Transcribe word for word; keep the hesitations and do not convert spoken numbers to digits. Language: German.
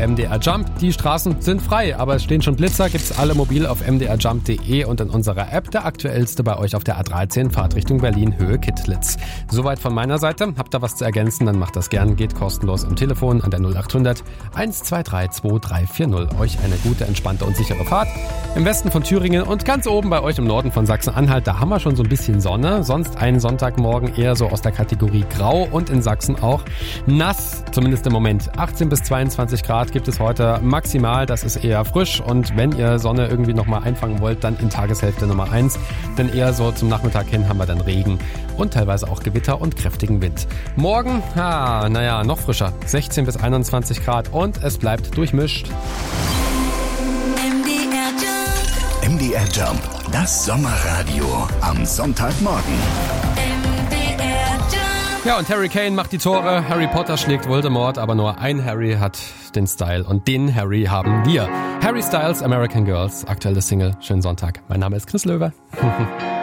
M D R Jump. Die Straßen sind frei, aber es stehen schon Blitzer. Gibt's alle mobil auf m d r jump punkt d e und in unserer App. Der aktuellste bei euch auf der A dreizehn, Fahrt Richtung Berlin, Höhe Kittlitz. Soweit von meiner Seite. Habt ihr was zu ergänzen, dann macht das gern. Geht kostenlos am Telefon an der null acht hundert eins zwei drei zwei drei vier null. Euch eine gute, entspannte und sichere Fahrt. Im Westen von Thüringen und ganz oben bei euch im Norden von Sachsen-Anhalt, da haben wir schon so ein bisschen Sonne. Sonst ein Sonntagmorgen eher so aus der Kategorie Grau und in Sachsen auch nass, zumindest im Moment. achtzehn bis zweiundzwanzig Grad gibt es heute maximal, das ist eher frisch und wenn ihr Sonne irgendwie nochmal einfangen wollt, dann in Tageshälfte Nummer eins, denn eher so zum Nachmittag hin haben wir dann Regen und teilweise auch Gewitter und kräftigen Wind. Morgen, ah, naja, noch frischer, sechzehn bis einundzwanzig Grad und es bleibt durchmischt. M D R Jump, das Sommerradio am Sonntagmorgen. Ja, und Harry Kane macht die Tore, Harry Potter schlägt Voldemort, aber nur ein Harry hat den Style und den Harry haben wir. Harry Styles, American Girls, aktuelle Single. Schönen Sonntag. Mein Name ist Chris Löwe.